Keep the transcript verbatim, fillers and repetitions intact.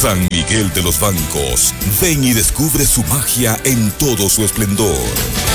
San Miguel de los Bancos. Ven y descubre su magia en todo su esplendor.